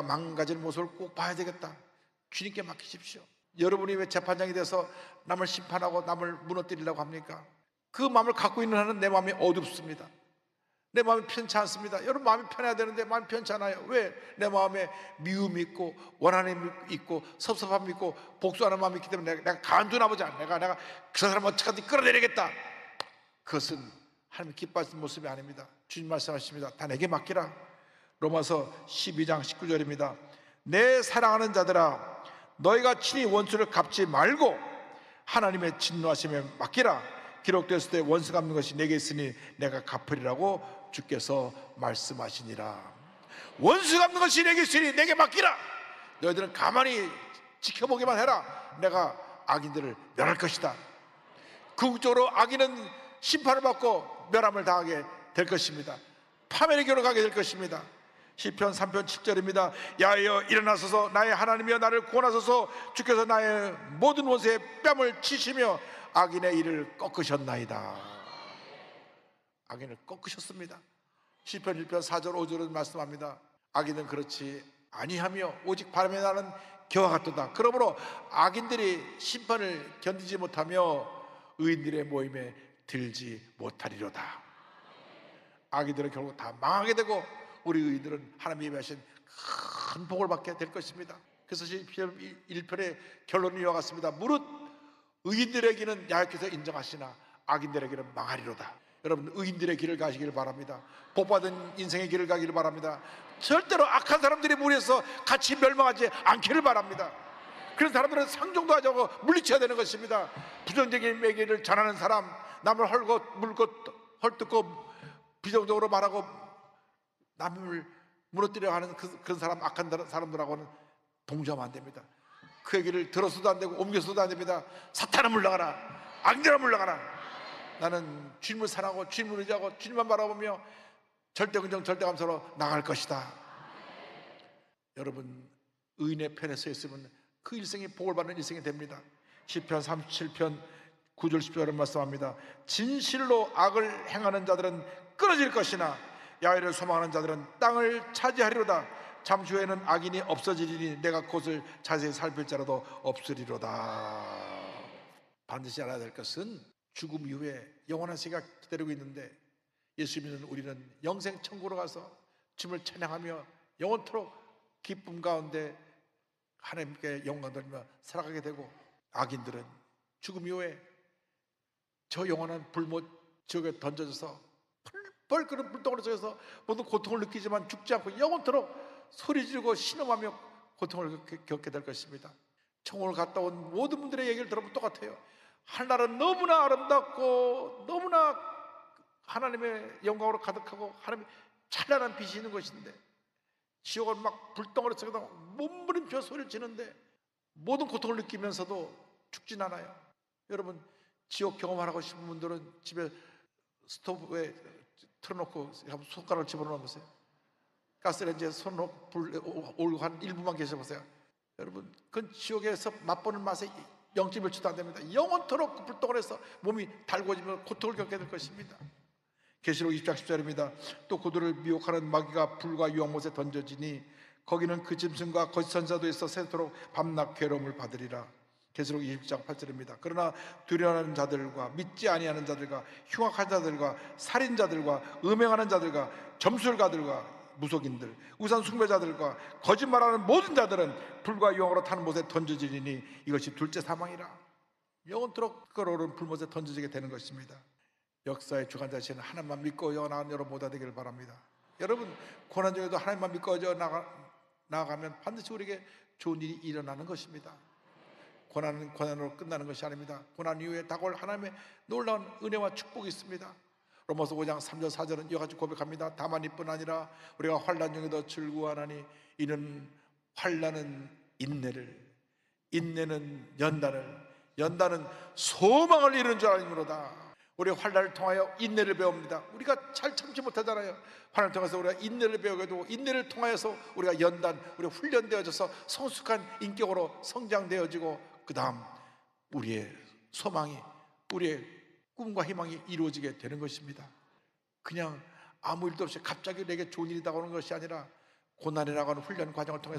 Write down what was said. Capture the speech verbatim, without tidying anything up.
망가지는 모습을 꼭 봐야 되겠다. 주님께 맡기십시오. 여러분이 왜 재판장이 돼서 남을 심판하고 남을 무너뜨리려고 합니까? 그 마음을 갖고 있는 한은 내 마음이 어둡습니다. 내 마음이 편치 않습니다. 여러분 마음이 편해야 되는데 마음이 편치 않아요. 왜? 내 마음에 미움이 있고 원한이 있고 섭섭함이 있고 복수하는 마음이 있기 때문에 내가, 내가 간둔하보자. 내가 내가 그 사람 어떻게든 끌어내리겠다. 그것은 하나님 기뻐하시는 모습이 아닙니다. 주님 말씀하십니다. 다 내게 맡기라. 로마서 십이 장 십구 절입니다. 내 사랑하는 자들아, 너희가 친히 원수를 갚지 말고 하나님의 진노하심에 맡기라. 기록되었을 때 원수 갚는 것이 내게 있으니 내가 갚으리라고 주께서 말씀하시니라. 원수 갚는 것이 내게 있으니 내게 맡기라. 너희들은 가만히 지켜보기만 해라. 내가 악인들을 멸할 것이다. 궁극적으로 악인은 심판을 받고 멸함을 당하게 될 것입니다. 파멸의 길로 가게 될 것입니다. 시편 삼 편 칠 절입니다. 야하여 일어나소서, 나의 하나님이여 나를 구원하소서. 주께서 나의 모든 원수의 뺨을 치시며 악인의 일을 꺾으셨나이다. 악인을 꺾으셨습니다. 시편 일 편 사 절 오 절은 말씀합니다. 악인은 그렇지 아니하며 오직 바람에 나는 겨와 같도다. 그러므로 악인들이 심판을 견디지 못하며 의인들의 모임에 들지 못하리로다. 악인들은 결국 다 망하게 되고 우리 의인들은 하나님이 예비하신 큰 복을 받게 될 것입니다. 그래서 시편 일 편의 결론이 이와 같습니다. 무릇 의인들에게는 야훼께서 인정하시나 악인들에게는 망하리로다. 여러분 의인들의 길을 가시기를 바랍니다. 복받은 인생의 길을 가기를 바랍니다. 절대로 악한 사람들의 무리에서 같이 멸망하지 않기를 바랍니다. 그런 사람들은 상종도 하지 않고 물리쳐야 되는 것입니다. 부정적인 얘기를 전하는 사람, 남을 헐고 물고 헐뜯고 비정적으로 말하고 남을 무너뜨려 하는 그, 그런 사람, 악한 사람들하고는 동조하면 안 됩니다. 그 얘기를 들어서도 안 되고 옮겨서도 안 됩니다. 사탄아 물러가라, 악인들아 물러가라. 나는 주님을 사랑하고 주님을 의지하고 주님만 바라보며 절대 긍정 절대 감사로 나갈 것이다. 여러분 의인의 편에 서 있으면 그 일생이 복을 받는 일생이 됩니다. 시편 삼십칠 편 구 절 십 절은 말씀합니다. 진실로 악을 행하는 자들은 끊어질 것이나 야훼를 소망하는 자들은 땅을 차지하리로다. 잠시 후에는 악인이 없어지리니 내가 그것을 자세히 살필지라도 없으리로다. 반드시 알아야 될 것은 죽음 이후에 영원한 세계가 기다리고 있는데 예수 믿는 우리는 영생 천국으로 가서 주님을 찬양하며 영원토록 기쁨 가운데 하나님께 영광 돌리며 살아가게 되고, 악인들은 죽음 이후에 저 영원한 불못 지옥에 던져져서 펄펄 끓는 불덩어리 속에서 모든 고통을 느끼지만 죽지 않고 영원토록 소리 지르고 신음하며 고통을 겪게 될 것입니다. 천국을 갔다 온 모든 분들의 얘기를 들어보면 똑같아요. 하늘나라는 너무나 아름답고 너무나 하나님의 영광으로 가득하고 하나님의 찬란한 빛이 있는 것인데, 지옥은 막 불덩어리 속에서 몸부림쳐 소리를 지는데 모든 고통을 느끼면서도 죽진 않아요. 여러분 지옥 경험하고 싶은 분들은 집에 스토브에 틀어놓고 손가락을 집어넣어 보세요. 가스레인지에 손 놓고 불 올고 한 일 분만 계셔보세요. 여러분 그건 지옥에서 맛보는 맛에 영지 몇 초도 안 됩니다. 영원토록 그 불덩어리에서 몸이 달궈지며 고통을 겪게 될 것입니다. 계시록 이십 장 십 절입니다. 또 그들을 미혹하는 마귀가 불과 유황못에 던져지니 거기는 그 짐승과 거짓 선자도 있어 새도록 밤낮 괴로움을 받으리라. 계시록 이십 장 팔 절입니다. 그러나 두려워하는 자들과 믿지 아니하는 자들과 흉악한 자들과 살인자들과 음행하는 자들과 점술가들과 무속인들, 우상 숭배자들과 거짓말하는 모든 자들은 불과 유황으로 타는 못에 던져지리니 이것이 둘째 사망이라. 영원토록 끓어오르는 불못에 던져지게 되는 것입니다. 역사의 주관자시는 하나님만 믿고 나아가는 여러분 모두 되기를 바랍니다. 여러분 고난 중에도 하나님만 믿고 나아가, 나아가면 반드시 우리에게 좋은 일이 일어나는 것입니다. 고난은 고난으로 끝나는 것이 아닙니다. 고난 이후에 다가올 하나님의 놀라운 은혜와 축복이 있습니다. 로마서 오 장 삼 절 사 절은 이와 같이 고백합니다. 다만 이뿐 아니라 우리가 환난 중에도 즐거워하나니 이는 환난은 인내를, 인내는 연단을, 연단은 소망을 이루는 줄 아니므로다. 우리가 환난을 통하여 인내를 배웁니다. 우리가 잘 참지 못하잖아요. 환난을 통해서 우리가 인내를 배우게 되고, 인내를 통하여서 우리가 연단, 우리가 훈련되어져서 성숙한 인격으로 성장되어지고, 그 다음 우리의 소망이, 우리의 꿈과 희망이 이루어지게 되는 것입니다. 그냥 아무 일도 없이 갑자기 내게 좋은 일이 다가오는 것이 아니라 고난이라고 하는 훈련 과정을 통해서